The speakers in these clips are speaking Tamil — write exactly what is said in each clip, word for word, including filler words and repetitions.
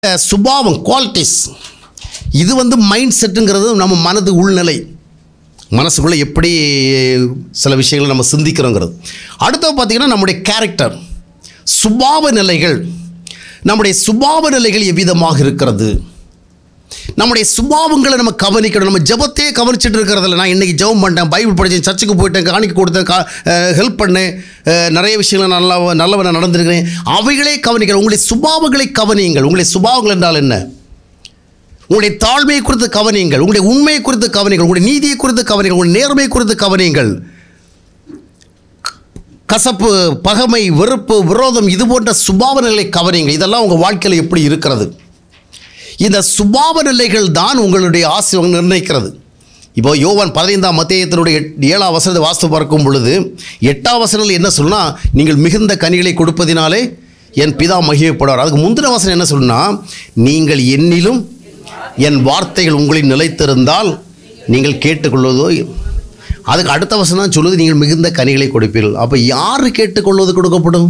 சுபாவம் குவாலிட்டிஸ் இது வந்து மைண்ட் செட்டுங்கிறது நம்ம மனது உள்நிலை, மனசுக்குள்ளே எப்படி சில விஷயங்களை நம்ம சிந்திக்கிறோங்கிறது. அடுத்து பார்த்திங்கன்னா நம்முடைய கேரக்டர், சுபாவ நிலைகள். நம்முடைய சுபாவ நிலைகள் எவ்விதமாக இருக்கிறது, நம்முடைய சுபாவங்களை நம்ம கவனிக்கணும். நம்ம ஜபத்தையே கவனிச்சுட்டு இருக்கிறதில்ல. நான் இன்றைக்கி ஜெபம் பண்ணிட்டேன், பைபிள் படித்தேன், சர்ச்சுக்கு போயிட்டேன், காணிக்க கொடுத்தேன், கா ஹெல்ப் பண்ணேன், நிறைய விஷயங்கள் நல்லா நல்லவனை நடந்திருக்கிறேன், அவைகளே கவனிக்கிறேன். உங்களுடைய சுபாவங்களை கவனியுங்கள். உங்களுடைய சுபாவங்கள் என்றால் என்ன? உங்களுடைய தாழ்மையை குறித்து கவனியுங்கள், உங்களுடைய உண்மையை குறித்து கவனியுங்கள், உங்களுடைய நீதியை குறித்து கவனியுங்கள், உங்களுடைய நேர்மையை குறித்து கவனியுங்கள். கசப்பு, பகைமை, வெறுப்பு, விரோதம், இது போன்ற சுபாவ நிலைகளை கவனியுங்கள். இதெல்லாம் உங்கள் வாழ்க்கையில் எப்படி இருக்கிறது? இந்த சுபாவ நிலைகள் தான் உங்களுடைய ஆசீர்வாதம் நிர்ணயிக்கிறது. இப்போ யோவான் பதினைந்தாம் அத்தியாயத்தினுடைய ஏழாம் வசனத்தை வாசித்து பார்க்கும் பொழுது எட்டாம் வசனத்தில் என்ன சொல்லுனா, நீங்கள் மிகுந்த கனிகளை கொடுப்பதினாலே என் பிதா மகிமைப்படுவார். அதுக்கு முந்தின வசனம் என்ன சொல்லுனா, நீங்கள் என்னிலும் என் வார்த்தைகள் உங்களில் நிலைத்திருந்தால் நீங்கள் கேட்டுக்கொள்வதோ. அதுக்கு அடுத்த வசனம் தான் சொல்லுது, நீங்கள் மிகுந்த கனிகளை கொடுப்பீர்கள். அப்போ யார் கேட்டுக்கொள்வது கொடுக்கப்படும்?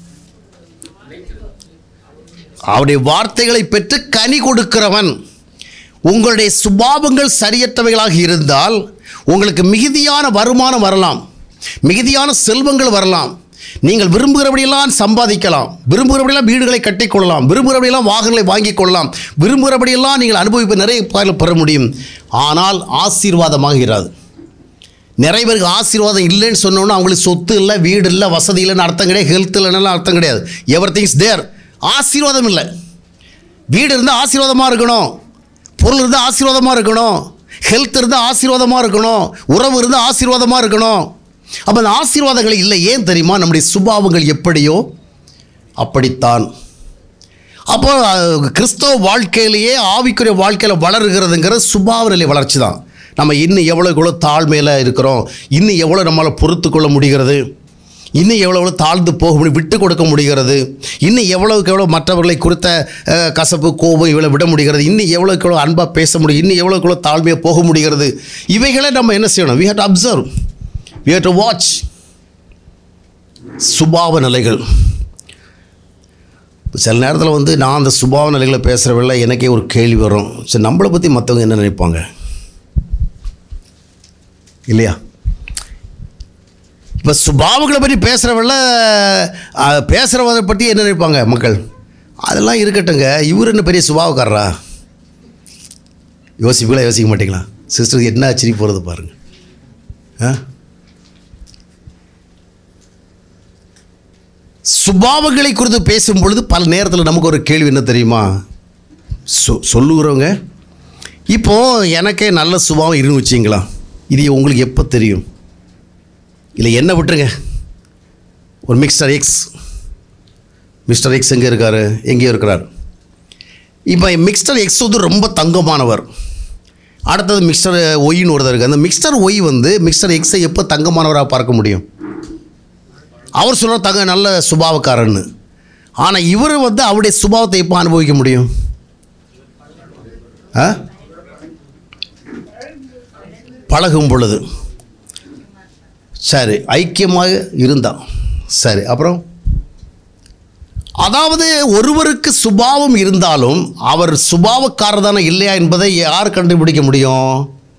அவருடைய வார்த்தைகளை பெற்று கனி கொடுக்கிறவன். உங்களுடைய சுபாவங்கள் சரியற்றவைகளாக இருந்தால் உங்களுக்கு மிகுதியான வருமானம் வரலாம், மிகுதியான செல்வங்கள் வரலாம், நீங்கள் விரும்புகிறபடியெல்லாம் சம்பாதிக்கலாம், விரும்புகிறபடியெல்லாம் வீடுகளை கட்டிக்கொள்ளலாம், விரும்புகிறபடியெல்லாம் வாகனங்களை வாங்கிக் கொள்ளலாம், விரும்புகிறபடியெல்லாம் நீங்கள் அனுபவிப்பு நிறைய பெற முடியும். ஆனால் ஆசீர்வாதமாக இராது. நிறைய பேருக்கு ஆசீர்வாதம் இல்லைன்னு சொன்னோன்னா அவங்களுக்கு சொத்து இல்லை, வீடு இல்லை, வசதி இல்லைன்னு அர்த்தம் கிடையாது, ஹெல்த் இல்லைன்னு அர்த்தம் கிடையாது. எவ்ரி திங்ஸ் தேர், ஆசீர்வாதம் இல்லை. வீடு இருந்தால் ஆசீர்வாதமாக இருக்கணும், பொருள் இருந்தால் ஆசீர்வாதமாக இருக்கணும், ஹெல்த் இருந்தால் ஆசீர்வாதமாக இருக்கணும், உறவு இருந்தால் ஆசீர்வாதமாக இருக்கணும். அப்போ அந்த ஆசீர்வாதங்கள் இல்லை. ஏன் தெரியுமா? நம்முடைய சுபாவங்கள் எப்படியோ அப்படித்தான். அப்போ கிறிஸ்தவ வாழ்க்கையிலேயே ஆவிக்குரிய வாழ்க்கையில் வளருகிறதுங்கிறது சுபாவ நிலை வளர்ச்சி தான். நம்ம இன்னும் எவ்வளோ எவ்வளோ தாழ்மையில் இருக்கிறோம், இன்னும் எவ்வளோ நம்மளால் பொறுத்து கொள்ள முடிகிறது, இன்னும் எவ்வளோ எவ்வளோ தாழ்ந்து போக முடியும், விட்டு கொடுக்க முடிகிறது, இன்னும் எவ்வளோக்கு எவ்வளோ மற்றவர்களை குறித்த கசப்பு கோபம் இவ்வளோ விட முடிகிறது, இன்னும் எவ்வளோக்கு எவ்வளோ அன்பாக பேச முடியும், இன்னும் எவ்வளோக்கு எவ்வளோ தாழ்மையாக போக முடிகிறது. இவைகளை நம்ம என்ன செய்யணும்? we have to observe, we have to watch. சுபாவ நிலைகள். சில நேரத்தில் வந்து நான் அந்த சுபாவ நிலைகளை பேசுகிறவில்லை, எனக்கே ஒரு கேள்வி வரும், சரி நம்மளை பற்றி மற்றவங்க என்ன நினைப்பாங்க இல்லையா? இப்போ சுபாவங்களை பற்றி பேசுகிறவங்கள பேசுகிறவதை பற்றி என்ன நினைப்பாங்க மக்கள்? அதெல்லாம் இருக்கட்டுங்க, இவர் என்ன பெரிய சுபாவக்காரரா? யோசிப்பீங்களா? யோசிக்க மாட்டீங்களா? சிஸ்டருக்கு என்ன ஆச்சரிய போகிறது பாருங்கள். ஆ சுபாவங்களை குறித்து பேசும் பொழுது பல நேரத்தில் நமக்கு ஒரு கேள்வி என்ன தெரியுமா? சொ சொல்லுகிறவங்க இப்போது எனக்கே நல்ல சுபாவம் இருந்து வச்சிங்களா, இது உங்களுக்கு எப்போ தெரியும்? இல்லை என்ன விட்டுருங்க, ஒரு மிஸ்டர் எக்ஸ், மிஸ்டர் எக்ஸ் எங்கே இருக்கார்? எங்கேயோ இருக்கிறார். இப்போ மிஸ்டர் எக்ஸ் வந்து ரொம்ப தங்கமானவர். அடுத்தது மிஸ்டர் ஒய்ன்னு ஒருத்தர் இருக்குது. அந்த மிஸ்டர் ஒய் வந்து மிஸ்டர் எக்ஸை எப்போ தங்கமானவராக பார்க்க முடியும்? அவர் சொல்கிற தங்க நல்ல சுபாவக்காரன்னு. ஆனால் இவர் வந்து அவருடைய சுபாவத்தை எப்போ அனுபவிக்க முடியும்? ஆ பழகும் பொழுது. சரி, ஐக்கியமாக இருந்தான். சரி, அப்புறம் அதாவது ஒருவருக்கு சுபாவம் இருந்தாலும் அவர் சுபாவக்காரர் தானே இல்லையா என்பதை யார் கண்டுபிடிக்க முடியும்?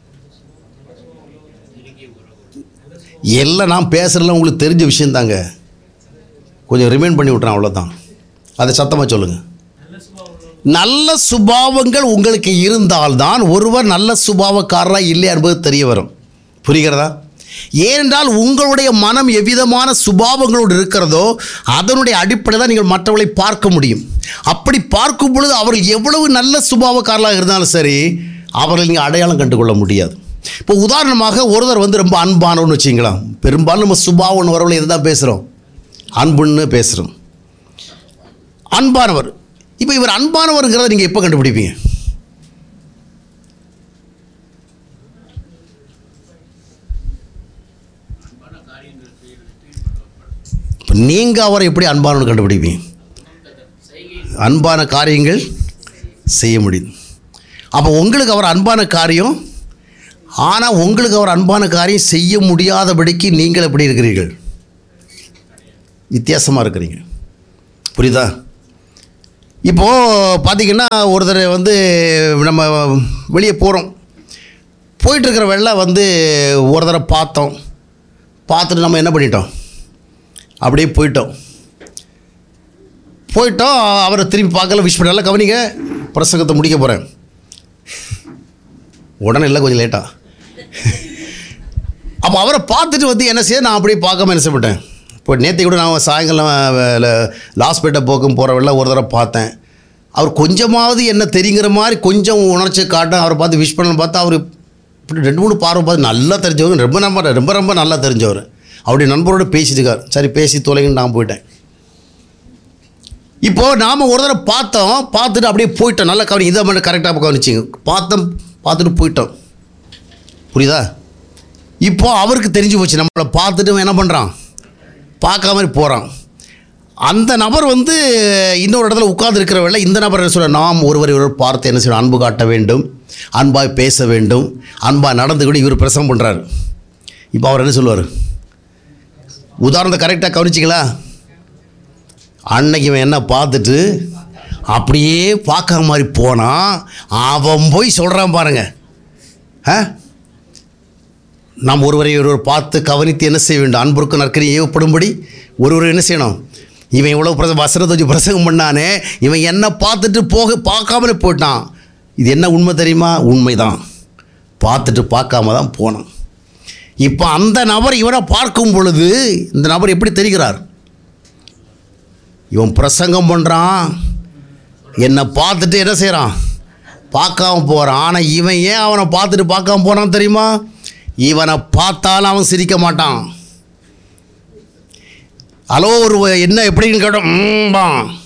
எல்லாம் நான் பேசுகிறதுலாம் உங்களுக்கு தெரிஞ்ச விஷயந்தாங்க, கொஞ்சம் ரிமைண்ட் பண்ணி விட்றேன், அவ்வளோதான். அதை சத்தமாக சொல்லுங்கள். நல்ல சுபாவங்கள் உங்களுக்கு இருந்தால்தான் ஒருவர் நல்ல சுபாவக்காரராக இல்லையா என்பது தெரிய வரும். புரிகிறதா? ஏனென்றால் உங்களுடைய மனம் எவ்விதமான சுபாவங்களோடு இருக்கிறதோ அதனுடைய அடிப்படையில் தான் நீங்கள் மற்றவர்களை பார்க்க முடியும். அப்படி பார்க்கும் பொழுது அவர்கள் எவ்வளவு நல்ல சுபாவக்காரர்களாக இருந்தாலும் சரி, அவர்கள் நீங்கள் அடையாளம் கண்டுகொள்ள முடியாது. இப்போ உதாரணமாக ஒருத்தர் வந்து ரொம்ப அன்பானவன்னு வச்சிங்களா, பெரும்பாலும் நம்ம சுபாவம்னு வரவங்களை எது தான் பேசுகிறோம்? அன்புன்னு பேசுகிறோம். அன்பானவர். இப்போ இவர் அன்பானவருங்கிறத நீங்கள் எப்போ கண்டுபிடிப்பீங்க? இப்போ நீங்கள் அவரை எப்படி அன்பானவன்னு கண்டுபிடிப்பீங்க? அன்பான காரியங்கள் செய்ய முடியும். அப்போ உங்களுக்கு அவர் அன்பான காரியம், ஆனால் உங்களுக்கு அவர் அன்பான காரியம் செய்ய முடியாதபடிக்கு நீங்கள் எப்படி இருக்கிறீர்கள்? வித்தியாசமாக இருக்கிறீங்க. புரியுதா? இப்போது பார்த்திங்கன்னா ஒருத்தர் வந்து நம்ம வெளியே போகிறோம், போயிட்டுருக்கிற வெள்ளை வந்து ஒரு தடவை பார்த்தோம், பார்த்துட்டு நம்ம என்ன பண்ணிட்டோம், அப்படியே போயிட்டோம் போயிட்டோம் அவரை திரும்பி பார்க்கல, விஷ் பண்ணல. கவனிங்க, பிரசங்கத்தை முடிக்க போகிறேன். உடனே இல்லை, கொஞ்சம் லேட்டாக. அப்போ அவரை பார்த்துட்டு வந்து என்ன செய்ய, நான் அப்படியே பார்க்காம என்ன செய்யப்பட்டேன். இப்போ நேற்று கூட நான் சாயங்காலம் லாஸ்பேட்டை போக்கும் போகிற வெள்ள ஒரு தடவை பார்த்தேன். அவர் கொஞ்சமாவது என்ன தெரிங்கிற மாதிரி கொஞ்சம் உணர்ச்சி காட்ட அவரை பார்த்து விஷ் பண்ணணும்னு பார்த்தா அவர் இப்படி ரெண்டு மூணு பார்வை பார்த்து நல்லா தெரிஞ்சவர், ரொம்ப ரொம்ப ரொம்ப ரொம்ப நல்லா தெரிஞ்சவர். அவருடைய நண்பரோடு பேசிட்டுருக்கார். சரி பேசி தொலைங்கன்னு நான் போயிட்டேன். இப்போது நாம் ஒரு தடவை பார்த்தோம், பார்த்துட்டு அப்படியே போயிட்டோம். நல்லா கவனி, இதை மட்டும் கரெக்டாக கவனிச்சிங்க. பார்த்தோம், பார்த்துட்டு போயிட்டோம். புரியுதா? இப்போது அவருக்கு தெரிஞ்சு போச்சு நம்மளை பார்த்துட்டு என்ன பண்ணுறான், பார்க்காம போகிறான். அந்த நபர் வந்து இன்னொரு இடத்துல உட்கார்ந்து வேளை இந்த நபர் என்ன சொல்ல, நாம் ஒருவரை ஒருவர் பார்த்து என்ன செய்யணும், அன்பு காட்ட வேண்டும், அன்பாக பேச வேண்டும், அன்பாக நடந்து கூட இவர் பிரசங்கம் பண்ணுறாரு. இப்போ அவர் என்ன சொல்லுவார்? உதாரணத்தை கரெக்டாக கவனிச்சிங்களா? அன்னைக்கு இவன் என்ன பார்த்துட்டு அப்படியே பார்க்காம மாதிரி போனான், அவன் போய் சொல்கிறான் பாருங்க. ஆ நாம் ஒருவரை ஒருவர் பார்த்து கவனித்து என்ன செய்ய வேண்டும், அன்புக்கு நற்கரி ஏவப்படும்படி ஒருவர் என்ன செய்யணும். இவன் இவ்வளோ பிரச வசனத்தை வச்சு பிரசங்கம் பண்ணானே, இவன் என்ன பார்த்துட்டு போக பார்க்காமலே போயிட்டான். இது என்ன உண்மை தெரியுமா? உண்மை தான். பார்த்துட்டு பார்க்காம தான் போனான். இப்போ அந்த நபர் இவனை பார்க்கும் பொழுது இந்த நபர் எப்படி தெரிகிறார்? இவன் பிரசங்கம் பண்ணுறான், என்னை பார்த்துட்டு என்ன செய்கிறான், பார்க்காம போகிறான். ஆனால் இவன் ஏன் அவனை பார்த்துட்டு பார்க்காம போனான் தெரியுமா? இவனை பார்த்தாலும் அவன் சிரிக்க மாட்டான். ஹலோ ஒரு என்ன எப்படின்னு கேட்டோம்பா,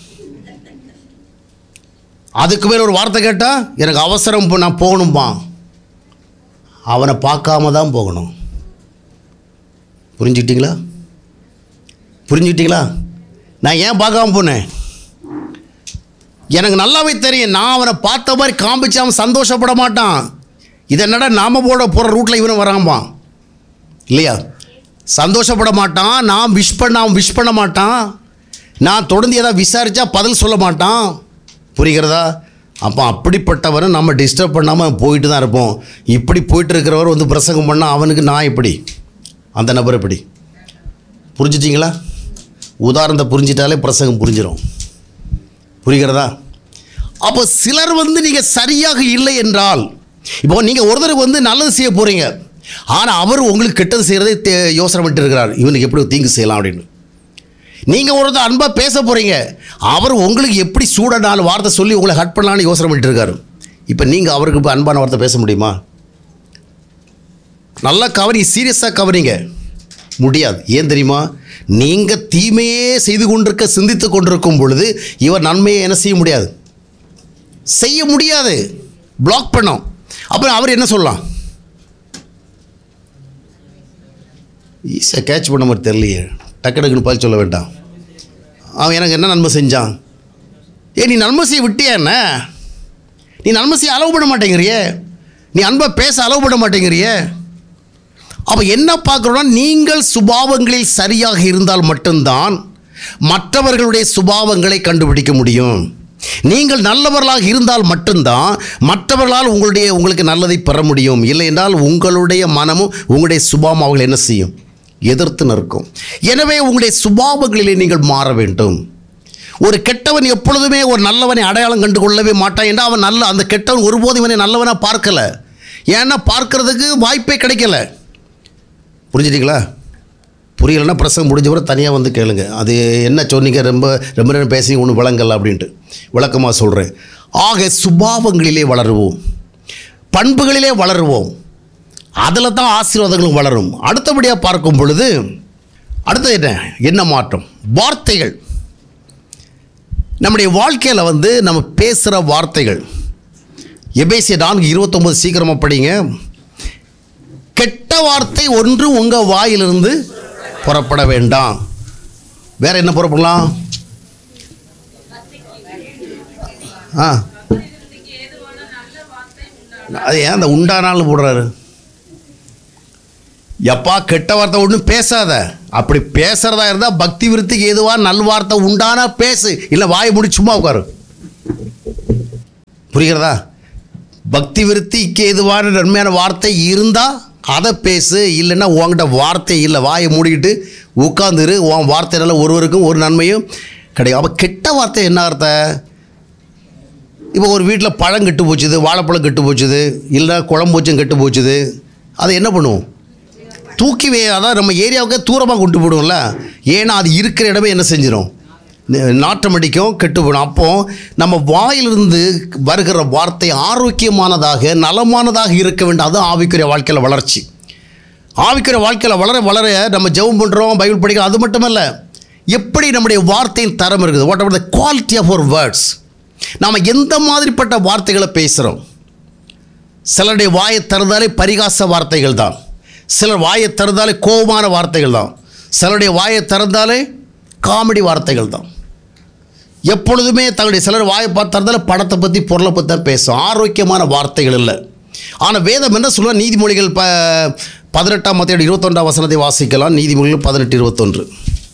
அதுக்கு மேலே ஒரு வார்த்தை கேட்டால் எனக்கு அவசரம், நான் போகணும்பா. அவனை பார்க்காம தான் போகணும். புரிஞ்சுக்கிட்டீங்களா? புரிஞ்சுக்கிட்டீங்களா? நான் ஏன் பார்க்காம போனேன்? எனக்கு நல்லாவே தெரியும், நான் அவனை பார்த்த மாதிரி காமிச்சு அவன் சந்தோஷப்பட மாட்டான். இதை என்னடா நாம போட போகிற ரூட்டில் இவனும் வராம்பான் இல்லையா? சந்தோஷப்பட மாட்டான். நான் விஷ் பண்ண அவன் விஷ் பண்ண மாட்டான். நான் தொடர்ந்து ஏதாவது விசாரித்தா பதில் சொல்ல மாட்டான். புரிகிறதா? அப்போ அப்படிப்பட்டவரை நம்ம டிஸ்டர்ப் பண்ணாமல் போயிட்டு தான் இருப்போம். இப்படி போயிட்டு இருக்கிறவர் வந்து பிரசங்கம் பண்ணால் அவனுக்கு நான் எப்படி, அந்த நபர் எப்படி? புரிஞ்சிட்டிங்களா? உதாரணத்தை புரிஞ்சிட்டாலே பிரசங்கம் புரிஞ்சிடும். புரிகிறதா? அப்போ சிலர் வந்து நீங்கள் சரியாக இல்லை என்றால், இப்போ நீங்கள் ஒருத்தருக்கு வந்து நல்லது செய்ய போகிறீங்க, ஆனால் அவர் உங்களுக்கு கெட்டது செய்கிறதே யோசனை பண்ணிட்டு இருக்கிறார், இவனுக்கு எப்படி தீங்கு செய்யலாம் அப்படின்னு. நீங்கள் ஒருத்தர் அன்பாக பேச போகிறீங்க, அவர் உங்களுக்கு எப்படி சூட நாலு வார்த்தை சொல்லி உங்களை ஹட் பண்ணலான்னு யோசனை பண்ணிட்டு இருக்காரு. இப்போ நீங்கள் அவருக்கு இப்போ அன்பான வார்த்தை பேச முடியுமா? நல்லா கவனி, சீரியஸாக கவனிங்க. முடியாது. ஏன் தெரியுமா? நீங்கள் தீமையே செய்து கொண்டிருக்க சிந்தித்து கொண்டிருக்கும் பொழுது இவர் நன்மையை என்ன செய்ய முடியாது, செய்ய முடியாது, பிளாக் பண்ணோம். அப்புறம் அவர் என்ன சொல்லலாம்? ஈஸியாக கேட்ச் பண்ண மாதிரி தெரியலையே, டக்கு டக்குன்னு பதில் சொல்ல வேண்டாம். அவன் எனக்கு என்ன நன்மை செஞ்சான்? ஏ நீ நன்மை செய்ய விட்டியா? என்ன நீ நன்மை செய்ய அளவு பண்ண மாட்டேங்கிறியே, நீ அன்பாக பேச அளவு பண்ண மாட்டேங்கிறியே. அப்போ என்ன பார்க்குறோன்னா, நீங்கள் சுபாவங்களில் சரியாக இருந்தால் மட்டும்தான் மற்றவர்களுடைய சுபாவங்களை கண்டுபிடிக்க முடியும். நீங்கள் நல்லவர்களாக இருந்தால் மட்டும்தான் மற்றவர்களால் உங்களுடைய உங்களுக்கு நல்லதை பெற முடியும். இல்லை என்றால் உங்களுடைய மனமும் உங்களுடைய சுபாவம் அவர்கள் என்ன செய்யும், எதிர்த்து நிற்கும். எனவே உங்களுடைய சுபாவங்களிலே நீங்கள் மாற வேண்டும். ஒரு கெட்டவன் எப்பொழுதுமே ஒரு நல்லவனை அடையாளம் கண்டு கொள்ளவே மாட்டான் என்றால் அவன் நல்ல அந்த கெட்டவன் ஒருபோதும் இவனை நல்லவனாக பார்க்கலை. ஏன்னா பார்க்கறதுக்கு வாய்ப்பே கிடைக்கல. புரிஞ்சுட்டிங்களா? புரியலைன்னா பிரசங்கம் முடிஞ்ச கூட தனியாக வந்து கேளுங்க. அது என்ன சொன்னீங்க, ரொம்ப ரொம்ப நேரம் பேசி ஒன்று விளங்கல அப்படின்ட்டு விளக்கமாக சொல்கிறேன். ஆக சுபாவங்களிலே வளருவோம், பண்புகளிலே வளருவோம், அதில் தான் ஆசீர்வாதங்களும் வளரும். அடுத்தபடியாக பார்க்கும் பொழுது அடுத்தது என்ன என்ன மாற்றம்? வார்த்தைகள். நம்முடைய வாழ்க்கையில் வந்து நம்ம பேசுகிற வார்த்தைகள். எபேசியர் நான்கு இருபத்தொம்பது சீக்கிரமாக படிங்க. கெட்ட வார்த்தை ஒன்று உங்கள் வாயிலிருந்து புறப்பட வேண்டாம். வேற என்ன புறப்படலாம்? ஆ அது ஏன் அந்த உண்டானாலும் போடுறாரு? எப்பா கெட்ட வார்த்தை ஒன்றும் பேசாத. அப்படி பேசுறதா இருந்தால் பக்தி விருத்திக்கு எதுவாக நல்வார்த்தை உண்டானா பேசு, இல்லை வாயை முடி சும்மா உட்காரு. புரிகிறதா? பக்தி விருத்திக்கு எதுவான நன்மையான வார்த்தை இருந்தால் அதை பேசு, இல்லைன்னா உங்கள்கிட்ட வார்த்தை இல்லை, வாயை மூடிக்கிட்டு உட்காந்துரு. உன் வார்த்தையினால ஒருவருக்கும் ஒரு நன்மையும் கிடையாது. அப்போ கெட்ட வார்த்தை என்ன அர்த்தம்? இப்போ ஒரு வீட்டில் பழம் கெட்டு போச்சுது, வாழைப்பழம் கெட்டு போச்சுது, இல்லை குழம்பூச்சும் கெட்டு போச்சுது, அதை என்ன பண்ணுவோம்? தூக்கி வே அதான் நம்ம ஏரியாவுக்கே தூரமாக கொண்டு போடுவோம்ல. ஏன்னா அது இருக்கிற இடமே என்ன செஞ்சிடும்? நாட்டம் அடிக்கும், கெட்டு போயிடும். அப்போது நம்ம வாயிலிருந்து வருகிற வார்த்தை ஆரோக்கியமானதாக நலமானதாக இருக்க வேண்டும். அதுதான் ஆவிக்குரிய வாழ்க்கையில் வளர்ச்சி. ஆவிக்குரிய வாழ்க்கையில் வளர வளர நம்ம ஜெபம் பண்ணுறோம், பைபிள் படிக்கிறோம், அது மட்டுமல்ல, எப்படி நம்முடைய வார்த்தையின் தரம் இருக்குது. What ever the quality of our words. நாம் எந்த மாதிரிப்பட்ட வார்த்தைகளை பேசுகிறோம். சிலருடைய வாயை திறந்தாலே பரிகாச வார்த்தைகள் தான், சிலர் வாயை திறந்தாலே கோபமான வார்த்தைகள் தான், சிலருடைய வாயை திறந்தாலே காமெடி வார்த்தைகள் தான். எப்பொழுதுமே தங்களுடைய சிலர் வாயை பார்த்து திறந்தாலே படத்தை பற்றி பொருளை பற்றி தான் பேசும். ஆரோக்கியமான வார்த்தைகள் இல்லை. ஆனால் வேதம் என்ன சொல்ல? நீதிமொழிகள் ப பதினெட்டாம் மத்தியோட இருபத்தொன்றாம் வசனத்தை வாசிக்கலாம். நீதிமொழிகள் பதினெட்டு இருபத்தொன்று.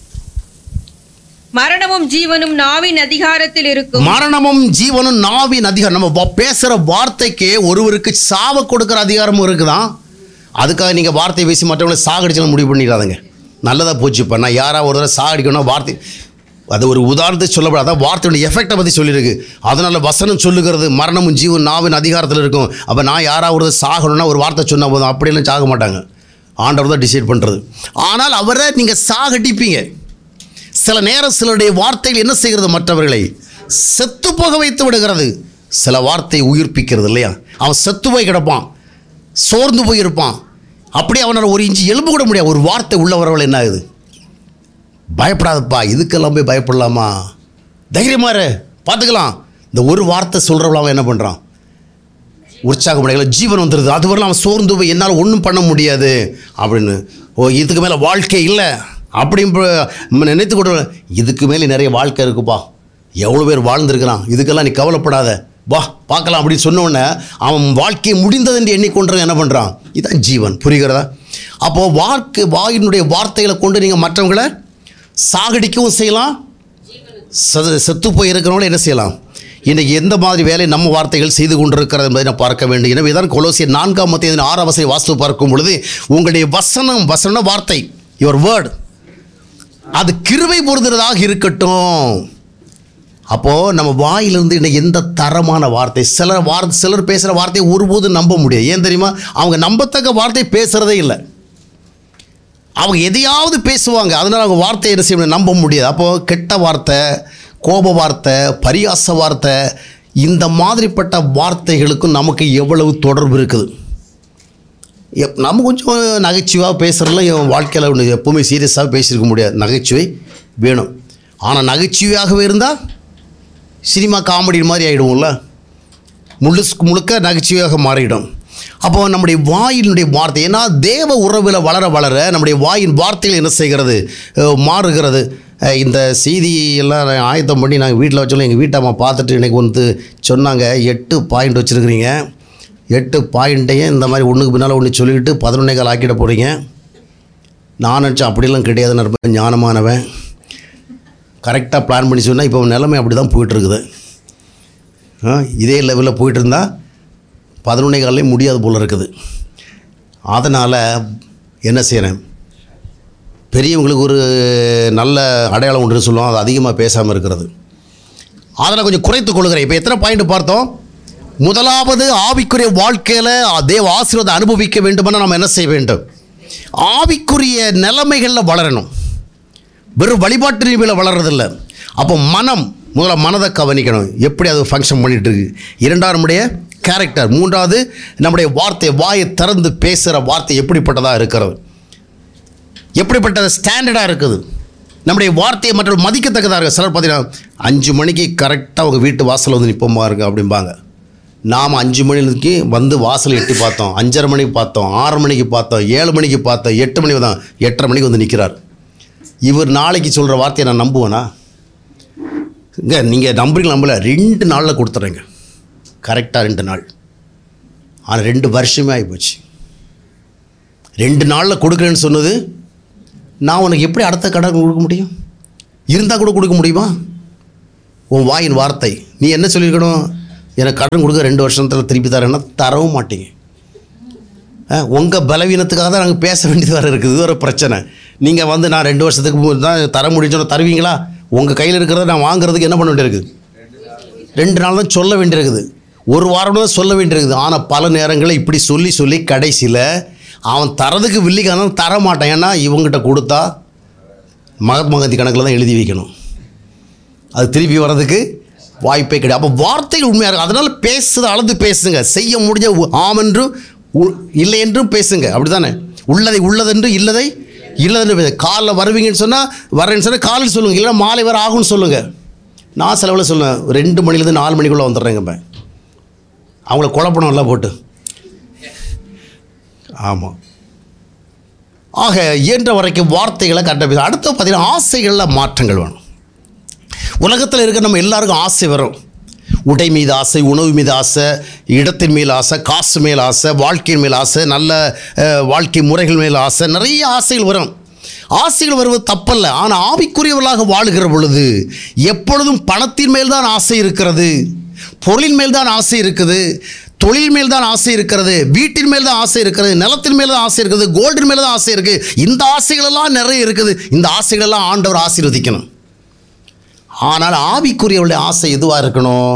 மரணமும் ஜீவனும் நாவின் அதிகாரத்தில் இருக்கும். மரணமும் ஜீவனும் நாவின் அதிகாரம். நம்ம பேசுகிற வார்த்தைக்கு ஒருவருக்கு சாவ கொடுக்குற அதிகாரமும் இருக்குதான். அதுக்காக நீங்கள் வார்த்தையை பேசி மற்றவங்களை சாகடிச்சு முடிவு பண்ணிடாதங்க. நல்லதாக போச்சுப்பா. நான் யாராவது ஒரு தடவை சாகடிக்கணும் வார்த்தை, அது ஒரு உதாரணத்தை சொல்லப்படாது. அதான் வார்த்தையோட எஃபெக்டை பற்றி சொல்லியிருக்கு. அதனால் வசனம் சொல்லுகிறது மரணமும் ஜீவன் நாவின் அதிகாரத்தில் இருக்கும். அப்போ நான் யாராவது ஒரு சாகணும்னா ஒரு வார்த்தை சொன்னால் போதும், அப்படியெல்லாம் சாக மாட்டாங்க. ஆண்டவர் தான் டிசைட் பண்ணுறது. ஆனால் அவரை நீங்கள் சாகடிப்பீங்க. சில நேரம் சிலருடைய வார்த்தைகள் என்ன செய்கிறது? மற்றவர்களை செத்து போக வைத்து விடுகிறது. சில வார்த்தை உயிர்ப்பிக்கிறது இல்லையா? அவன் செத்து போய் கிடப்பான், சோர்ந்து போயிருப்பான், அப்படியே அவனால் ஒரு இன்ச்சு எலும்பு கூட முடியாது. ஒரு வார்த்தை உள்ள வரவள் என்ன ஆகுது? பயப்படாதப்பா, இதுக்கெல்லாம் போய் பயப்படலாமா, தைரியமாக பார்த்துக்கலாம். இந்த ஒரு வார்த்தை சொல்கிறவள அவன் என்ன பண்ணுறான்? உற்சாகம் அடையல, ஜீவன் வந்துடுது. அது வரலாம் அவன் சோர்ந்து போய் என்னால் ஒன்றும் பண்ண முடியாது அப்படின்னு, ஓ இதுக்கு மேலே வாழ்க்கை இல்லை அப்படின்னு நினைத்து கொண்டு, இதுக்கு மேலே நிறைய வாழ்க்கை இருக்குப்பா, எவ்வளோ பேர் வாழ்ந்துருக்கிறான், இதுக்கெல்லாம் நீ கவலைப்படாத, வா பார்க்கலாம் அப்படின்னு சொன்னோடனே அவன் வாழ்க்கையை முடிந்தது என்று எண்ணிக்கொண்டு என்ன பண்ணுறான்? இதுதான் ஜீவன். புரிகிறதா? அப்போது வாழ்க்கை வாயினுடைய வார்த்தைகளை கொண்டு நீங்கள் மற்றவங்களை சாகடிக்கவும் செய்யலாம், செத்து போய் இருக்கிறவங்கள என்ன செய்யலாம்? இன்றைக்கி எந்த மாதிரி வேலை நம்ம வார்த்தைகள் செய்து கொண்டிருக்கிறது என்பதை நான் பார்க்க வேண்டும். எனவே தான் கொலோசியர் நான்காம் மத்திய ஆறாம் வசனம் வாஸ்து பார்க்கும் பொழுது, உங்களுடைய வசனம், வசன வார்த்தை, யுவர் வேர்ட், அது கிருபை பொருந்துறதாக இருக்கட்டும். அப்போது நம்ம வாயிலிருந்து இன்னும் எந்த தரமான வார்த்தை, சிலர் வார்த்தை சிலர் பேசுகிற வார்த்தையை ஒருபோதும் நம்ப முடியாது. ஏன் தெரியுமா? அவங்க நம்பத்தக்க வார்த்தை பேசுகிறதே இல்லை. அவங்க எதையாவது பேசுவாங்க, அதனால் அவங்க வார்த்தையை என்ன செய்ய நம்ப முடியாது. அப்போது கெட்ட வார்த்தை, கோப வார்த்தை, பரியாச வார்த்தை, இந்த மாதிரிப்பட்ட வார்த்தைகளுக்கும் நமக்கு எவ்வளவு தொடர்பு இருக்குது. எப் நம்ம கொஞ்சம் நகைச்சுவாக பேசுகிறதுல என் வாழ்க்கையில் ஒன்று எப்போவுமே சீரியஸாக பேசியிருக்க முடியாது. நகைச்சுவை வேணும். ஆனால் நகைச்சுவையாகவே இருந்தால் சினிமா காமெடி மாதிரி ஆகிடுவோம்ல, முழுக்க முழுக்க நகைச்சுவையாக மாறிடும். அப்போ நம்முடைய வாயினுடைய வார்த்தை, ஏன்னா தேவ உறவில் வளர வளர நம்முடைய வாயின் வார்த்தைகள் என்ன செய்கிறது? மாறுகிறது. இந்த செய்தியெல்லாம் ஆயத்தம் பண்ணி நாங்கள் வீட்டில் வச்சோம். எங்கள் வீட்டம்மா பார்த்துட்டு இன்றைக்கி வந்து சொன்னாங்க, எட்டு பாயிண்ட் வச்சுருக்கிறீங்க, எட்டு பாயிண்ட்டையும் இந்த மாதிரி ஒன்றுக்கு பின்னால் ஒன்று சொல்லிக்கிட்டு பதினொன்னே கால் ஆக்கிட போகிறீங்க. நான் நினச்சேன் அப்படிலாம் கிடையாதுன்னு, ரொம்ப ஞானமானவன், கரெக்டாக பிளான் பண்ணி சொன்னால் இப்போ நிலைமை அப்படி தான் போயிட்டுருக்குது. இதே லெவலில் போயிட்டு இருந்தால் பதினொன்னே காலையும் முடியாது போல் இருக்குது. அதனால் என்ன செய்கிறேன்? பெரியவங்களுக்கு ஒரு நல்ல அடையாளம் ஒன்று சொல்லுவோம், அது அதிகமாக பேசாமல் இருக்கிறது. அதனால் கொஞ்சம் குறைத்து கொள்கிறேன். இப்போ எத்தனை பாயிண்ட் பார்த்தோம்? முதலாவது, ஆவிக்குரிய வாழ்க்கையில் தேவ ஆசீர்வாதம் அனுபவிக்க வேண்டுமென நம்ம என்ன செய்ய வேண்டும்? ஆவிக்குரிய நிலைமைகளில் வளரணும். வெறும் வழிபாட்டு நிலைமையில் வளர்றதில்லை. அப்போ மனம், முதல்ல மனதை கவனிக்கணும், எப்படி அது ஃபங்க்ஷன் பண்ணிகிட்டு இருக்கு. இரண்டாவது நம்முடைய கேரக்டர். மூன்றாவது நம்முடைய வார்த்தை, வாயை திறந்து பேசுகிற வார்த்தை எப்படிப்பட்டதாக இருக்கிறது, எப்படிப்பட்ட ஸ்டாண்டர்டாக இருக்குது. நம்முடைய வார்த்தையை மற்றவர்கள் மதிக்கத்தக்கதாக இருக்குது. சிலர் பார்த்தீங்கன்னா அஞ்சு மணிக்கு கரெக்டாக உங்கள் வீட்டு வாசல் வந்து நிற்போமா இருக்கு அப்படிம்பாங்க. நாம் அஞ்சு மணிக்கு வந்து வாசல் எட்டி பார்த்தோம், அஞ்சரை மணிக்கு பார்த்தோம், ஆறு மணிக்கு பார்த்தோம், ஏழு மணிக்கு பார்த்தோம், எட்டு மணிக்கு தான், எட்டரை மணிக்கு வந்து நிற்கிறார். இவர் நாளைக்கு சொல்கிற வார்த்தையை நான் நம்புவேனா? இங்கே நீங்கள் நம்புறீங்க நம்பலை, ரெண்டு நாளில் கொடுத்துட்றேங்க, கரெக்டாக ரெண்டு நாள். ஆனால் ரெண்டு வருஷமே ஆகிப்போச்சு. ரெண்டு நாளில் கொடுக்குறேன்னு சொன்னது, நான் உனக்கு எப்படி அடுத்த கடன் கொடுக்க முடியும்? இருந்தால் கூட கொடுக்க முடியுமா? உன் வாயின் வார்த்தை. நீ என்ன சொல்லியிருக்கணும்? எனக்கு கடன் கொடுக்க ரெண்டு வருஷத்தில் திருப்பி தரேன்னா தரவும் மாட்டீங்க. உங்கள் பலவீனத்துக்காக தான் நாங்கள் பேச வேண்டியது வேறு இருக்குது. இது ஒரு பிரச்சனை. நீங்கள் வந்து நான் ரெண்டு வருஷத்துக்கு தான் தர முடிஞ்சோன்னு தருவீங்களா? உங்கள் கையில் இருக்கிறத நான் வாங்குறதுக்கு என்ன பண்ண வேண்டியிருக்குது? ரெண்டு நாள் தான் சொல்ல வேண்டியிருக்குது, ஒரு வாரம் தான் சொல்ல வேண்டியிருக்குது. ஆனால் பல நேரங்களில் இப்படி சொல்லி சொல்லி கடைசியில் அவன் தரதுக்கு வில்லிக்காக தர மாட்டான். ஏன்னா இவங்ககிட்ட கொடுத்தா மகாத்மா காந்தி கணக்கில் தான் எழுதி வைக்கணும், அது திருப்பி வர்றதுக்கு வாய்ப்பே கிடையாது. அப்போ வார்த்தைகள் உண்மையாக இருக்குது. அதனால் பேசுறது அளந்து பேசுங்க. செய்ய முடிஞ்ச ஆம் என்றும் இல்லை என்றும் பேசுங்க. அப்படி தானே? உள்ளதை உள்ளதென்று இல்லதை இல்லதென்று பேச. காலைல வருவீங்கன்னு சொன்னால் வரேன்னு சொன்னால் காலையில் சொல்லுங்கள், இல்லைன்னா மாலை வர ஆகும்னு சொல்லுங்கள். நான் செலவில் சொல்லுவேன், ரெண்டு மணிலேருந்து நாலு மணிக்குள்ளே வந்துடுறேங்க. இப்போ அவங்கள குழப்பணும் எல்லாம் போட்டு. ஆமாம். ஆக இயன்ற வரைக்கும் வார்த்தைகளை கரெக்டாக பேச. அடுத்து பார்த்தீங்கன்னா ஆசைகளில் மாற்றங்கள் வேணும். உலகத்தில் இருக்க நம்ம எல்லாருக்கும் ஆசை வரும். உடை மீது ஆசை, உணவு மீது ஆசை, இடத்தின் மேல் ஆசை, காசு மேல் ஆசை, வாழ்க்கையின் மேல் ஆசை, நல்ல வாழ்க்கை முறைகள் மேல் ஆசை, நிறைய ஆசைகள் வரும். ஆசைகள் வருவது தப்பல்ல. ஆனால் ஆவிக்குரியவர்களாக வாழுகிற பொழுது எப்பொழுதும் பணத்தின் மேல் தான் ஆசை இருக்கிறது, பொருளின் மேல் தான் ஆசை இருக்குது, தொழில் மேல் தான் ஆசை இருக்கிறது, வீட்டின் மேல் தான் ஆசை இருக்கிறது, நிலத்தின் மேல் தான் ஆசை இருக்குது, கோல்டின் மேல் தான் ஆசை இருக்குது. இந்த ஆசைகளெல்லாம் நிறைய இருக்குது. இந்த ஆசைகளெல்லாம் ஆண்டவர் ஆசீர்வதிக்கணும். ஆனால் ஆவிக்குரியவருடைய ஆசை எதுவாக இருக்கணும்?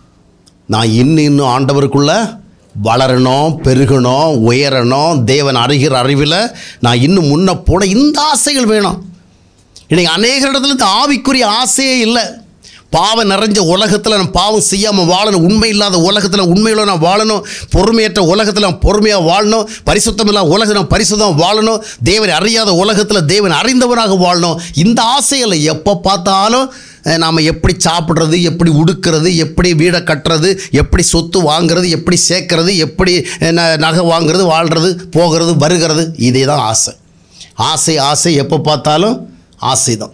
நான் இன்னும் இன்னும் ஆண்டவருக்குள்ளே வளரணும், பெருகணும், உயரணும், தேவன் அறிகிற அறிவில் நான் இன்னும் முன்ன போன இந்த ஆசைகள் வேணும். இன்றைக்கி அநேக இடத்துல இந்த ஆவிக்குரிய ஆசையே இல்லை. பாவம் நிறைஞ்ச உலகத்தில் நான் பாவம் செய்யாமல் வாழணும், உண்மை இல்லாத உலகத்தில் உண்மையில நான் வாழணும், பொறுமையற்ற உலகத்தில் நான் பொறுமையாக வாழணும், பரிசுத்தம் இல்லாத உலகத்தில் நான் பரிசுத்தம் வாழணும், தேவனை அறியாத உலகத்தில் தேவன் அறிந்தவனாக வாழணும். இந்த ஆசைகளை எப்போ பார்த்தாலும் நாம் எப்படி சாப்பிட்றது, எப்படி உடுக்கிறது, எப்படி வீடை கட்டுறது, எப்படி சொத்து வாங்கிறது, எப்படி சேர்க்கறது, எப்படி நகை வாங்கிறது, வாழ்கிறது, போகிறது, வருகிறது, இதே தான் ஆசை. ஆசை ஆசை எப்போ பார்த்தாலும் ஆசை தான்.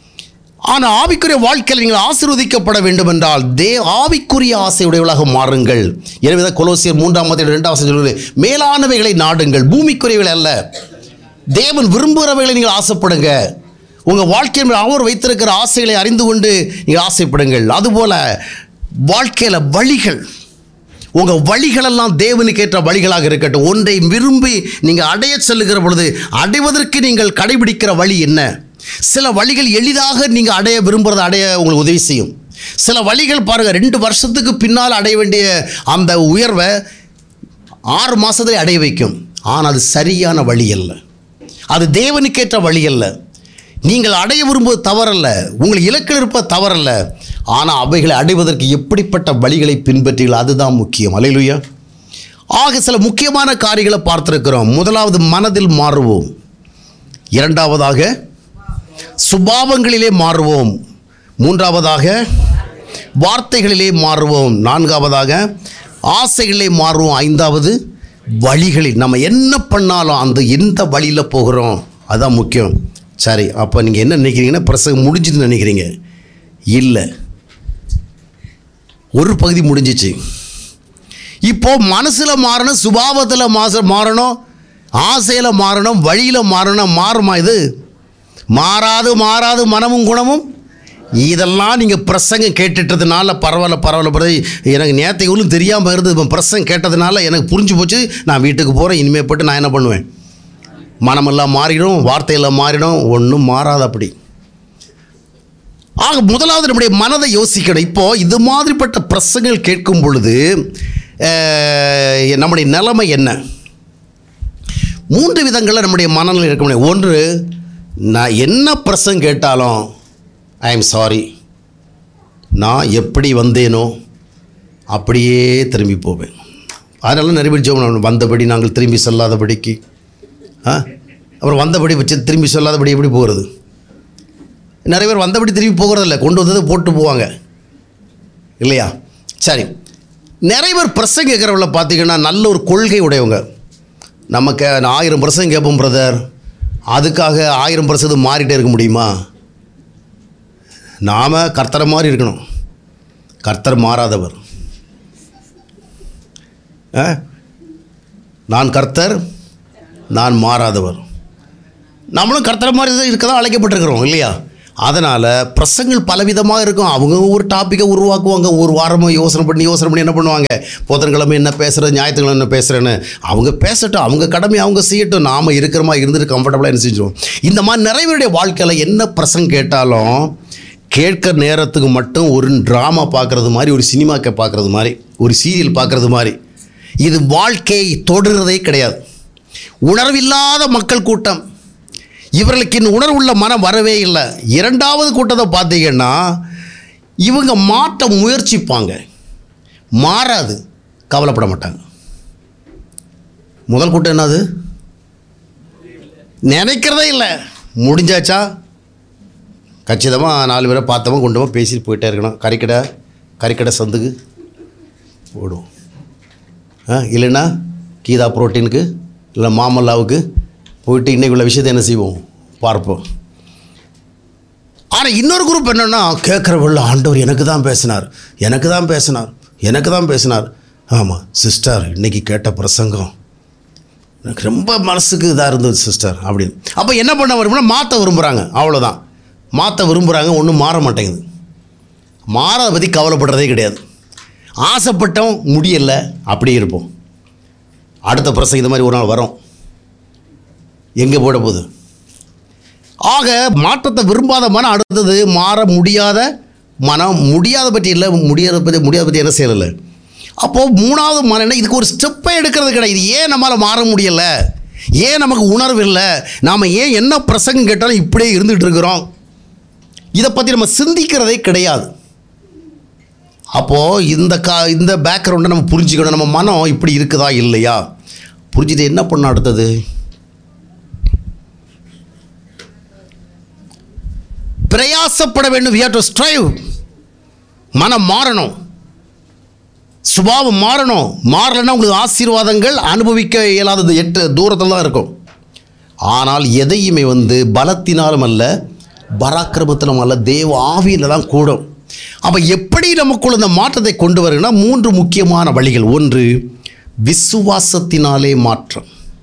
ஆனால் ஆவிக்குரிய வாழ்க்கையில் நீங்கள் ஆசீர்வதிக்கப்பட வேண்டும் என்றால் தே ஆவிக்குரிய ஆசையுடையவளாக மாறுங்கள். எனவே தான் கொலோசியர் மூன்றாம் அதிகாரம் இரண்டாம் வசனம் சொல்லுது, மேலானவைகளை நாடுங்கள், பூமிக்குரியவைகள் அல்ல. தேவன் விரும்புகிறவைகளை நீங்கள் ஆசைப்படுங்க. உங்கள் வாழ்க்கையில் அவர் வைத்திருக்கிற ஆசைகளை அறிந்து கொண்டு நீங்கள் ஆசைப்படுங்கள். அதுபோல் வாழ்க்கையில் வழிகள், உங்கள் வழிகளெல்லாம் தேவனுக்கு ஏற்ற வழிகளாக இருக்கட்டும். ஒன்றை விரும்பி நீங்கள் அடைய செல்லுகிற பொழுது அடைவதற்கு நீங்கள் கடைபிடிக்கிற வழி என்ன? சில வழிகள் எளிதாக நீங்கள் அடைய விரும்புகிறத அடைய உங்களுக்கு உதவி செய்யும். சில வழிகள் பாருங்கள், ரெண்டு வருஷத்துக்கு பின்னால் அடைய வேண்டிய அந்த உயர்வை ஆறு மாதத்தில் அடைய வைக்கும். ஆனால் அது சரியான வழி அல்ல, அது தேவனுக்கேற்ற வழி அல்ல. நீங்கள் அடைய விரும்புவது தவறல்ல, உங்கள் இலக்கில் இருப்பது தவறல்ல. ஆனால் அவைகளை அடைவதற்கு எப்படிப்பட்ட வழிகளை பின்பற்றீர்கள், அதுதான் முக்கியம். அல்லேலூயா. ஆக சில முக்கியமான காரியங்களை பார்த்திருக்கிறோம். முதலாவது மனதில் மாறுவோம், இரண்டாவதாக சுபாவங்களிலே மாறுவோம், மூன்றாவதாக வார்த்தைகளிலே மாறுவோம், நான்காவதாக ஆசைகளிலே மாறுவோம், ஐந்தாவது வழிகளில். நம்ம என்ன பண்ணாலும் அந்த எந்த வழியில் போகிறோம் அதுதான் முக்கியம். சரி, அப்போ நீங்கள் என்ன நினைக்கிறீங்கன்னா பிரசங்கம் முடிஞ்சுன்னு நினைக்கிறீங்க? இல்லை, ஒரு பகுதி முடிஞ்சிச்சு. இப்போது மனசில் மாறணும், சுபாவத்தில் மாச மாறணும், ஆசையில் மாறணும், வழியில் மாறணும். மாறுமா? இது மாறாது மாறாது மனமும் குணமும். இதெல்லாம் நீங்கள் பிரசங்கம் கேட்டுட்டதுனால பரவாயில்ல பரவாயில்ல பரவாயில்ல எனக்கு நேற்றைக்கு ஒன்றும் தெரியாமல் இருந்தது, இப்போ பிரசங்கம் கேட்டதுனால எனக்கு புரிஞ்சு போச்சு, நான் வீட்டுக்கு போகிறேன், இனிமேல் போட்டு நான் என்ன பண்ணுவேன்? மனமெல்லாம் மாறிடும், வார்த்தையெல்லாம் மாறிடும். ஒன்றும் மாறாது அப்படி. ஆக முதலாவது நம்முடைய மனதை யோசிக்கணும். இப்போது இது மாதிரிப்பட்ட பிரசங்கள் கேட்கும் பொழுது நம்முடைய நிலைமை என்ன? மூன்று விதங்களில் நம்முடைய மனநிலை இருக்க முடியும். ஒன்று, நான் என்ன பிரசங்கம் கேட்டாலும் ஐ எம் சாரி, நான் எப்படி வந்தேனோ அப்படியே திரும்பி போவேன். அதனால நிறைய பேர் ஜெபம், வந்தபடி நாங்கள் திரும்பி செல்லாதபடிக்கு. ஆ அப்புறம் வந்தபடி வச்சு திரும்பி சொல்லாதபடி எப்படி போகிறது? நிறைய பேர் வந்தபடி திரும்பி போகிறதில்ல, கொண்டு வந்ததை போட்டு போவாங்க இல்லையா? சரி, நிறைய பேர் பிரசங்க கேட்குறவங்கள பார்த்தீங்கன்னா நல்ல ஒரு கொள்கை உடையவங்க. நமக்கு ஆயிரம் பிரசங்க கேட்போம் பிரதர், அதுக்காக ஆயிரம் பிரசங்கம் மாறிட்டே இருக்க முடியுமா? நாம் கர்த்தரை மாதிரி இருக்கணும். கர்த்தர் மாறாதவர். நான் கர்த்தர், நான் மாறாதவர். நம்மளும் கர்த்தரை மாதிரி இருக்க தான் அழைக்கப்பட்டிருக்கிறோம் இல்லையா? அதனால் பிரசங்கள் பலவிதமாக இருக்கும். அவங்க ஒரு டாப்பிக்கை உருவாக்குவாங்க, ஒரு வாரமாக யோசனை பண்ணி யோசனை பண்ணி என்ன பண்ணுவாங்க, புதன்கிழமை என்ன பேசுகிறது, ஞாயிற்றுக்கிழமை என்ன பேசுகிறேன்னு அவங்க பேசட்டும், அவங்க கடமை அவங்க செய்யட்டும், நாம் இருக்கிற மாதிரி இருந்துட்டு கம்ஃபர்டபுளாக என்ன செஞ்சோம். இந்த மாதிரி நிறைய பேருடைய வாழ்க்கையில் என்ன பிரசங்க கேட்டாலும் கேட்குற நேரத்துக்கு மட்டும் ஒரு ட்ராமா பார்க்குறது மாதிரி, ஒரு சினிமாக்கை பார்க்குறது மாதிரி, ஒரு சீரியல் பார்க்குறது மாதிரி, இது வாழ்க்கையை தொடர்றதே கிடையாது. உணர்வில்லாத மக்கள் கூட்டம், இவர்களுக்கு இன்னும் உணர்வுள்ள மனம் வரவே இல்லை. இரண்டாவது கூட்டத்தை பார்த்தீங்கன்னா இவங்க மாற்ற முயற்சிப்பாங்க, மாறாது, கவலைப்பட மாட்டாங்க. முதல் கூட்டம் என்னது, நினைக்கிறதே இல்லை, முடிஞ்சாச்சா கச்சிதமாக நாலு பேரை பார்த்தவங்க கொண்டு போய் பேசிட்டு போயிட்டே இருக்கணும். கறிக்கடை கறிக்கடை சந்துக்கு போடுவோம், ஆ இல்லைன்னா கீதா புரோட்டீனுக்கு இல்லை மாமல்லாவுக்கு போயிட்டு இன்றைக்கு உள்ள விஷயத்தை என்ன செய்வோம், பார்ப்போம். ஆனால் இன்னொரு குரூப் என்னென்னா, கேட்குறவள்ள ஆண்டவர் எனக்கு தான் பேசினார், எனக்கு தான் பேசினார், எனக்கு தான் பேசினார். ஆமாம் சிஸ்டர், இன்றைக்கி கேட்ட பிரசங்கம் எனக்கு ரொம்ப மனசுக்கு இதாக இருந்தது சிஸ்டர் அப்படின்னு. அப்போ என்ன பண்ண வரும்னா மாற்ற விரும்புகிறாங்க, அவ்வளோதான். மாற்ற விரும்புகிறாங்க, ஒன்றும் மாற மாட்டேங்குது. மாறதை பற்றி கவலைப்படுறதே கிடையாது. ஆசைப்பட்டோம், முடியலை, அப்படியே இருப்போம். அடுத்த பிரசங்கம் இந்த மாதிரி ஒரு நாள் வரும், எங்கே போட போகுது. ஆக மாற்றத்தை விரும்பாத மனம் அடுத்தது மாற முடியாத மனம். முடியாத பற்றி இல்லை, முடியாத பற்றி முடியாத பற்றி என்ன செய்யலை. அப்போது மூணாவது மனம் என்ன, இதுக்கு ஒரு ஸ்டெப்பை எடுக்கிறது கிடையாது. ஏன் நம்மளால் மாற முடியலை, ஏன் நமக்கு உணர்வு இல்லை, நாம் ஏன் என்ன பிரசங்கம் கேட்டாலும் இப்படியே இருந்துகிட்டு இருக்கிறோம், இதை பற்றி நம்ம சிந்திக்கிறதே கிடையாது. அப்போது இந்த கா இந்த பேக்ரவுண்டை நம்ம புரிஞ்சுக்கணும். நம்ம மனம் இப்படி இருக்குதா இல்லையா புரிஞ்சுட்டு என்ன பண்ண அடுத்தது, பிரயாசப்பட வேண்டும். we have to strive. மனம் மாறணும், சுபாவம் மாறணும். மாறலைன்னா உங்களுக்கு ஆசீர்வாதங்கள் அனுபவிக்க இயலாதது எட்டு தூரத்தில் தான் இருக்கும். ஆனால் எதையுமே வந்து பலத்தினாலும் அல்ல, பராக்கிரமத்திலும் அல்ல, தேவ ஆவியில் தான் கூடும். அப்போ எப்படி நமக்குள்ள இந்த மாற்றத்தை கொண்டு வருங்கன்னா மூன்று முக்கியமான வழிகள். ஒன்று, விசுவாசத்தினாலே மாற்றம்.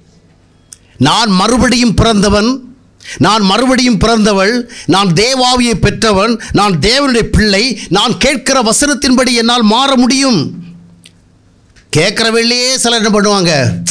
நான் மறுபடியும் பிறந்தவன், நான் மறுபடியும் பிறந்தவள், நான் தேவாவியை பெற்றவன், நான் தேவனுடைய பிள்ளை, நான் கேட்கிற வசனத்தின்படி என்னால் மாற முடியும். கேட்குறவள்ளையே சிலர் என்ன பண்ணுவாங்க,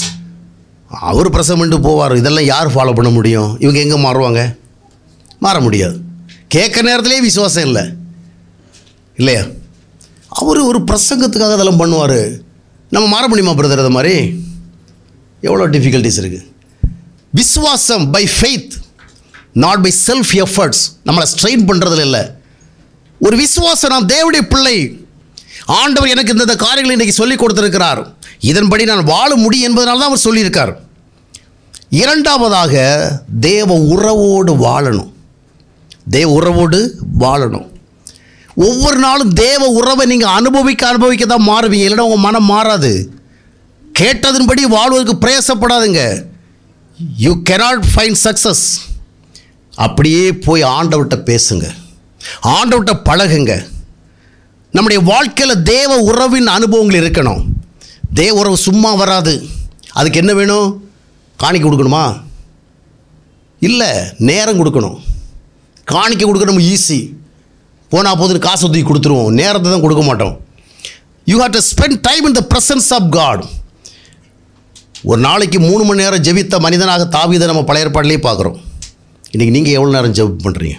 அவர் பிரசவம் பண்ணிட்டு போவார், இதெல்லாம் யார் ஃபாலோ பண்ண முடியும், இவங்க எங்கே மாறுவாங்க, மாற முடியாது. கேட்குற நேரத்திலே விசுவாசம் இல்லை இல்லையா. அவர் ஒரு பிரசங்கத்துக்காக அதெல்லாம் பண்ணுவார், நம்ம மாற முடியுமா பிரதர்? அது மாதிரி எவ்வளோ டிஃபிகல்ட்டிஸ் இருக்குது. விசுவாசம் by faith, not by self efforts. நம்மளை ஸ்ட்ரெயின் பண்ணுறதுல இல்லை. ஒரு விசுவாசம், நான் தேவனுடைய பிள்ளை, ஆண்டவர் எனக்கு இந்த காரியங்களை இன்றைக்கி சொல்லிக் கொடுத்துருக்கிறார், இதன்படி நான் வாழ முடியும் என்பதனால தான் அவர் சொல்லியிருக்கார். இரண்டாவதாக, தேவ உறவோடு வாழணும். தேவ உறவோடு வாழணும். ஒவ்வொரு நாளும் தேவ உறவை நீங்கள் அனுபவிக்க அனுபவிக்க தான் மாறுவீங்க, இல்லைன்னா உங்கள் மனம் மாறாது. கேட்டதன்படி வாழ்வதற்கு பிரயாசப்படாதுங்க. You cannot find success. அப்படியே போய் ஆண்டவர்கிட்ட பேசுங்க, ஆண்டவர்கிட்ட பழகுங்க. நம்முடைய வாழ்க்கையில் தேவ உறவின் அனுபவங்கள் இருக்கணும். தேவ உறவு சும்மா வராது. அதுக்கு என்ன வேணும், காணிக்கை கொடுக்கணுமா? இல்லை, நேரம் கொடுக்கணும். காணிக்கை கொடுக்க நம்ம ஈஸி, போனால் போது காசு ஒதுக்கி கொடுத்துருவோம், நேரத்தை தான் கொடுக்க மாட்டோம். You have to spend time in the presence of God. ஒரு நாளைக்கு மூணு மணி நேரம் ஜெபித்த மனிதனாக தாவீதை நம்ம பழைய ஏற்பாட்டிலே பார்க்குறோம். இன்றைக்கி நீங்கள் எவ்வளோ நேரம் ஜெபம் பண்ணுறீங்க?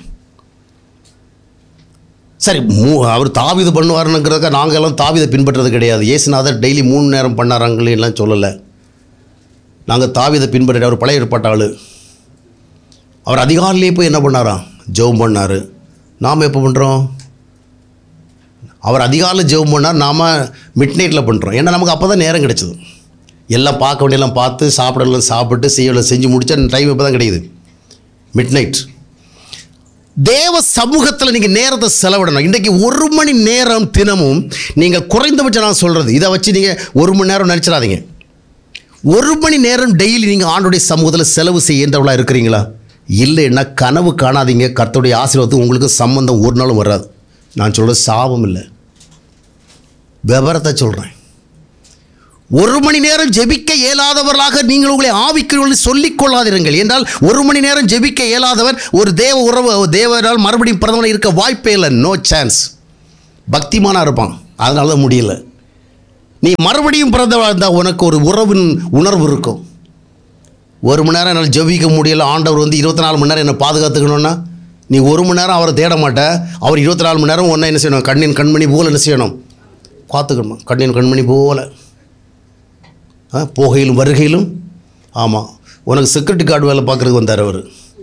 சரி, மூ அவர் தாவீது பண்ணுவாருங்கிறதுக்காக நாங்கள் எல்லாம் தாவீதை பின்பற்றுறது கிடையாது. இயேசுநாதர் டெய்லி மூணு நேரம் பண்ணாராங்களே எல்லாம் சொல்லலை. நாங்கள் தாவீதை பின்பற்ற அவர் பழைய ஏற்பாட்டு ஆள். அவர் அதிகாலையிலே போய் என்ன பண்ணாராம், ஜெபம் பண்ணார். நாம் எப்போ பண்ணுறோம்? அவர் அதிகாலையில் ஜெபம் பண்ணார், நாம் மிட் நைட்டில் பண்ணுறோம். ஏன்னா நமக்கு அப்போ தான் நேரம் கிடைச்சது. எல்லாம் பார்க்க வேண்டியெல்லாம் பார்த்து, சாப்பிடலாம் சாப்பிட்டு, செய்யல செஞ்சு முடிச்சா டைம் இப்போ தான் கிடைக்குது, மிட் நைட். தேவ சமூகத்தில் நீங்கள் நேரத்தை செலவிடணும். இன்றைக்கி ஒரு மணி நேரம் தினமும் நீங்கள் குறைந்தபட்சம், நான் சொல்கிறது இதை வச்சு நீங்கள் ஒரு மணி நேரம் நினச்சிடாதீங்க. ஒரு மணி நேரம் டெய்லி நீங்கள் ஆண்டோடைய சமூகத்தில் செலவு செய்கின்றவளாக இருக்கிறீங்களா? இல்லைன்னா கனவு காணாதீங்க. கர்த்தருடைய ஆசீர்வாதத்துக்கு உங்களுக்கு சம்பந்தம் ஒரு நாளும் வராது. நான் சொல்கிறது சாபம் இல்லை, விவரத்தை சொல்கிறேன். ஒரு மணி நேரம் ஜெபிக்க இயலாதவர்களாக நீங்கள் உங்களை ஆவிக்குரியவர்கள் சொல்லிக் கொள்ளாதிருங்கள். என்றால் ஒரு மணி நேரம் ஜெபிக்க இயலாதவர் ஒரு தேவ உறவு தேவனால் மறுபடியும் பிரதமர் இருக்க வாய்ப்பே இல்லை. No chance. பக்திமானா இருப்பான், அதனால தான் முடியல. நீ மறுபடியும் பிறந்தவா இருந்தால் உனக்கு ஒரு உறவின் உணர்வு இருக்கும். ஒரு மணி நேரம் என்னால் ஜெபிக்க முடியல, ஆண்டவர் வந்து இருபத்தி நாலு மணி நேரம் என்னை பாதுகாத்துக்கணும்னா நீ ஒரு மணி நேரம் அவரை தேட மாட்ட. அவர் இருபத்தி நாலு மணி நேரம் ஒன்றா என்ன செய்யணும்? கண்ணின் கண்மணி போல் என்ன செய்யணும்? காத்துக்கணும். கண்ணின் கண்மணி போல் போகையிலும் வருகையிலும். ஆமாம், உனக்கு செக்யூரிட்டி கார்டு வேலை பார்க்குறதுக்கு வந்தார் அவர்.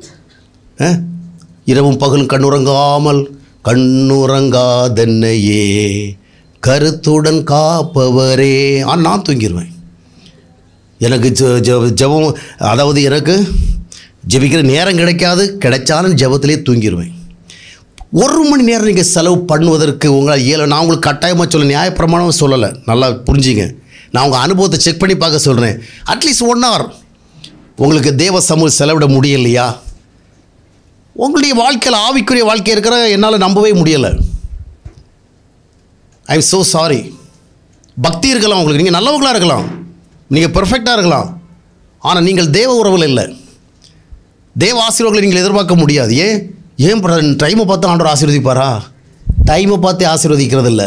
இரவும் பகலும் கண்ணுறங்காமல் கண்ணுறங்காதென்னையே கருத்துடன் காப்பவரே. ஆ நான் தூங்கிடுவேன். எனக்கு ஜெபம், அதாவது எனக்கு ஜெபிக்கிற நேரம் கிடைக்காது, கிடைச்சாலும் ஜெபத்திலே தூங்கிடுவேன். ஒரு மணி நேரம் நீங்கள் செலவு பண்ணுவதற்கு உங்களால் ஏழு நான் உங்களுக்கு கட்டாயமாக சொல்ல நியாயப்பிரமாணம் சொல்லலை, நல்லா புரிஞ்சுங்க. நான் உங்கள் அனுபவத்தை செக் பண்ணி பார்க்க சொல்கிறேன். அட்லீஸ்ட் ஒன் ஹவர் உங்களுக்கு தேவ சமூகம் செலவிட முடியலையா? உங்களுடைய வாழ்க்கையில் ஆவிக்குரிய வாழ்க்கை இருக்கிற என்னால் நம்பவே முடியலை. I am so sorry. பக்தி இருக்கலாம் உங்களுக்கு, நீங்கள் நல்லவங்களாக இருக்கலாம், நீங்கள் பெர்ஃபெக்டாக இருக்கலாம், ஆனால் நீங்கள் தேவ உறவில் இல்லை. தேவ ஆசீர்வாதங்களை நீங்கள் எதிர்பார்க்க முடியாது. ஏன் ஏன் டைமை பார்த்து ஆண்டவர் ஆசீர்வதிப்பாரா? டைமை பார்த்து ஆசீர்வதிக்கிறது இல்லை.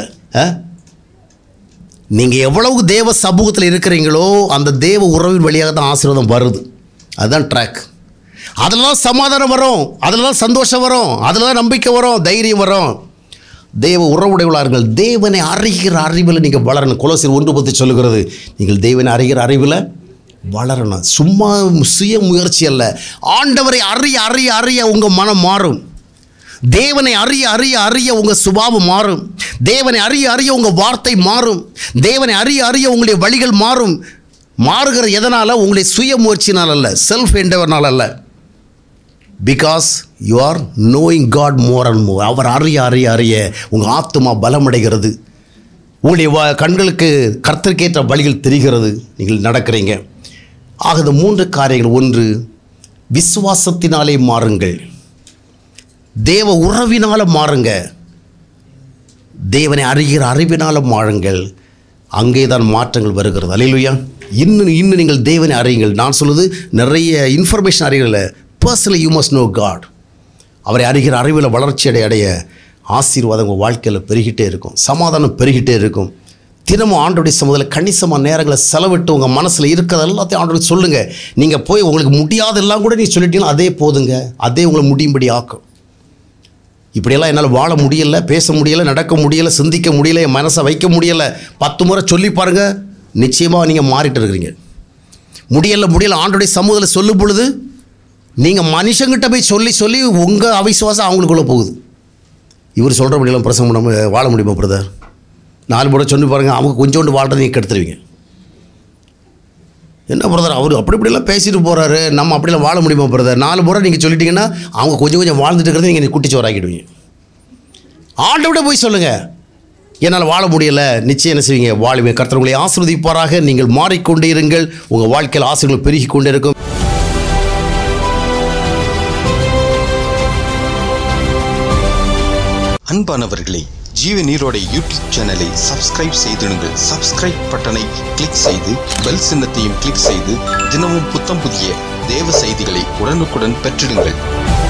நீங்கள் எவ்வளவு தேவ சமூகத்தில் இருக்கிறீங்களோ அந்த தேவ உறவின் வழியாக தான் ஆசீர்வாதம் வருது. அதுதான் ட்ராக். அதில் தான் சமாதானம் வரும், அதில் தான் சந்தோஷம் வரும், அதில் தான் நம்பிக்கை வரும், தைரியம் வரும். தேவ உறவுடையவளார்கள். தேவனை அறிகிற அறிவில் நீங்கள் வளரணும். கொலோசியர் ஒன்று பற்றி சொல்லுகிறது, நீங்கள் தேவனை அறிகிற அறிவில் வளரணும். சும்மா சுய முயற்சி அல்ல. ஆண்டவரை அறிய அறிய அறிய உங்கள் மனம் மாறும். தேவனை அறிய அறிய அறிய உங்கள் சுபாவம் மாறும். தேவனை அறிய அறிய உங்கள் வார்த்தை மாறும். தேவனை அறிய அறிய உங்களுடைய வழிகள் மாறும். மாறுகிற எதனால்? உங்களுடைய சுய முயற்சினால் அல்ல, செல்ஃப் என்டவர்னால் அல்ல. Because you are knowing God more and more. அவர் அறிய அறிய அறிய உங்கள் ஆத்துமா பலமடைகிறது. உங்களுடைய வ கண்களுக்கு கர்த்தருக்கேற்ற வழிகள் தெரிகிறது, நீங்கள் நடக்கிறீங்க. ஆக இந்த மூன்று காரியங்கள். ஒன்று, விசுவாசத்தினாலே மாறுங்கள். தேவ உறவினால் மாறுங்க. தேவனை அறிகிற அறிவினால் மாறுங்கள். அங்கே தான் மாற்றங்கள் வருகிறது. அல்லேலூயா. இன்னும் இன்னும் நீங்கள் தேவனை அறியுங்கள். நான் சொல்வது நிறைய information அறியல. Personally you must know God. அவரை அறிகிற அறிவில் வளர்ச்சி அடைய அடைய ஆசீர்வாதம் உங்கள் வாழ்க்கையில் பெருகிட்டே இருக்கும், சமாதானம் பெருகிட்டே இருக்கும். தினமும் ஆண்டோடைய சமூகத்தில் கணிசமான நேரங்களை செலவிட்டு உங்கள் மனசில் இருக்கிறது எல்லாத்தையும் ஆண்டோட சொல்லுங்கள். நீங்கள் போய் உங்களுக்கு முடியாதெல்லாம் கூட நீ சொல்லிட்டீங்கன்னா அதே போதுங்க, அதே உங்களை முடியும்படி ஆக்கும். இப்படியெல்லாம் என்னால் வாழ முடியலை, பேச முடியலை, நடக்க முடியலை, சிந்திக்க முடியலை, என் மனசை வைக்க முடியலை. பத்து முறை சொல்லி பாருங்கள், நிச்சயமாக நீங்கள் மாறிட்டு இருக்கிறீங்க. முடியலை முடியலை ஆண்டோடைய சமூகத்தில் சொல்லும் பொழுது நீங்கள் மனுஷங்கிட்ட போய் சொல்லி சொல்லி உங்கள் அவிசுவாசம் அவங்களுக்குள்ளே போகுது. இவர் சொல்கிற முடியலாம் பிரசங்கம் பண்ணாமல் வாழ முடியுமா பிரதர்? நாலு முறை சொல்லி பாருங்கள், அவங்க கொஞ்சோண்டு வாழ்றதை நீங்கள் கெடுத்துருவீங்க. என்ன பிரதர் அவர் அப்படி இப்படிலாம் பேசிட்டு போகிறாரு, நம்ம அப்படிலாம் வாழ முடியுமா பிரதர்? நாலு முறை நீங்கள் சொல்லிட்டீங்கன்னா அவங்க கொஞ்சம் கொஞ்சம் வாழ்ந்துட்டு இருக்கிறத நீங்கள் குட்டிச்சோறாக்கிடுவீங்க. ஆண்டவிட போய் சொல்லுங்கள், என்னால் வாழ முடியலை. நிச்சயம் என்ன செய்வீங்க? வாழுவே. கர்த்தர் உங்களை ஆசீர்வதிப்பாராக. நீங்கள் மாறிக்கொண்டே இருங்கள். உங்கள் வாழ்க்கையில் ஆசீர்வாதங்கள் பெருகி கொண்டே இருக்கும். அன்பானவர்களே, ஜீவ நீரோட யூடியூப் சேனலை சப்ஸ்கிரைப் செய்திடுங்கள். சப்ஸ்கிரைப் பட்டனை கிளிக் செய்து பெல் சின்னத்தையும் கிளிக் செய்து தினமும் புத்தம் புதிய தேவ செய்திகளை உடனுக்குடன் பெற்றிடுங்கள்.